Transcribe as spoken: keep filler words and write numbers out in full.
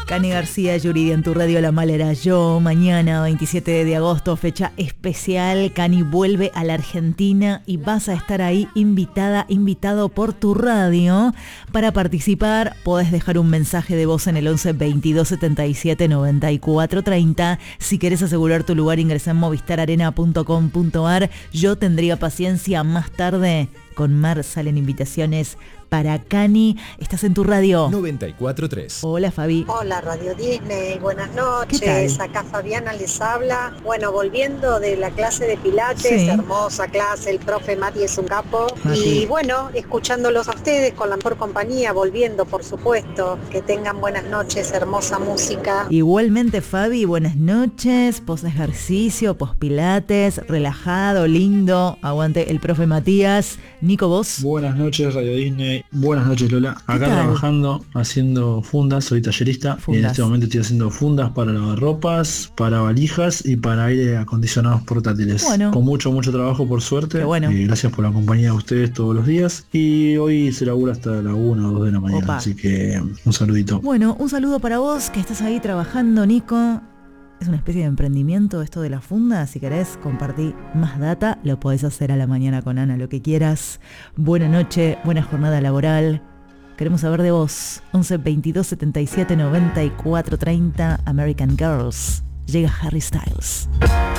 Cani García, Yuridia en tu radio, La Mala Era Yo. Mañana, veintisiete de agosto, fecha especial. Cani vuelve a la Argentina y vas a estar ahí invitada, invitado por tu radio. Para participar, podés dejar un mensaje de voz en el once veintidós setenta y siete noventa y cuatro treinta. Si querés asegurar tu lugar, ingresa en movistar arena punto com punto ar. Yo tendría paciencia. Más tarde, con Mar salen invitaciones para Cani. Estás en tu radio noventa y cuatro punto tres. Hola, Fabi. Hola, Radio Disney, buenas noches. ¿Qué tal? Acá Fabiana les habla. Bueno, volviendo de la clase de Pilates, Sí. hermosa clase, el profe Mati es un capo. Mati. Y bueno, escuchándolos a ustedes con la mejor compañía, volviendo por supuesto. Que tengan buenas noches, hermosa música. Igualmente, Fabi, buenas noches. Post ejercicio, post pilates, relajado, lindo. Aguante el profe Matías. Nico, vos. Buenas noches, Radio Disney. Buenas noches, Lola. ¿Qué Acá tal? trabajando, haciendo fundas, soy tallerista. Fundas. Y en este momento estoy haciendo fundas para lavarropas, para valijas y para aire acondicionados portátiles. Bueno. Con mucho, mucho trabajo, por suerte. Qué bueno. Y gracias por la compañía de ustedes todos los días. Y hoy se labura hasta la una o dos de la mañana. Opa. Así que un saludito. Bueno, un saludo para vos que estás ahí trabajando, Nico. Es una especie de emprendimiento esto de la funda. Si querés compartir más data, lo podés hacer a la mañana con Ana, lo que quieras. Buena noche, buena jornada laboral. Queremos saber de vos. once veintidós setenta y siete noventa y cuatro treinta. American Girls. Llega Harry Styles.